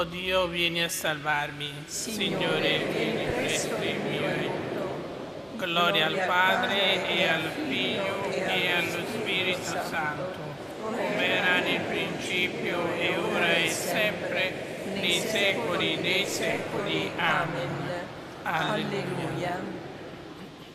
Dio, vieni a salvarmi. Signore, vieni presto in mio aiuto. Gloria al Padre e al Figlio e allo Spirito Santo, come era nel principio e ora e sempre, nei secoli dei secoli. Amen. Alleluia.